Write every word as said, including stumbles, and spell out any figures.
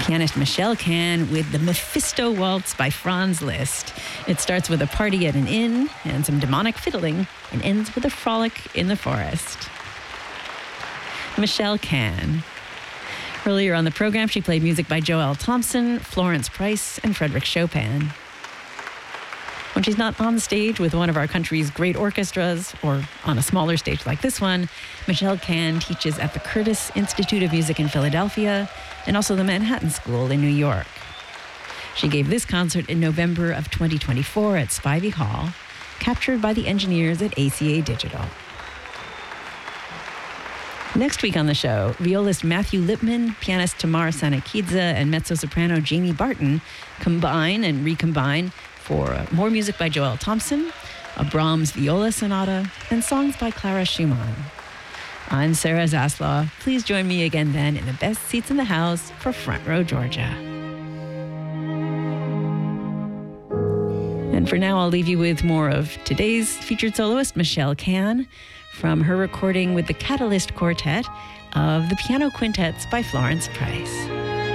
Pianist Michelle Can with the Mephisto Waltz by Franz Liszt. It starts with a party at an inn and some demonic fiddling and ends with a frolic in the forest. Michelle Can. Earlier on the program, she played music by Joel Thompson, Florence Price, and Frédéric Chopin. When she's not on stage with one of our country's great orchestras or on a smaller stage like this one, Michelle Can teaches at the Curtis Institute of Music in Philadelphia and also the Manhattan School in New York. She gave this concert in November of twenty twenty-four at Spivey Hall, captured by the engineers at A C A Digital. Next week on the show, violist Matthew Lipman, pianist Tamar Sanakidze, and mezzo-soprano Jamie Barton combine and recombine for uh, more music by Joel Thompson, a Brahms viola sonata, and songs by Clara Schumann. I'm Sarah Zaslav. Please join me again then in the best seats in the house for Front Row Georgia. And for now, I'll leave you with more of today's featured soloist, Michelle Can, from her recording with the Catalyst Quartet of the Piano Quintets by Florence Price.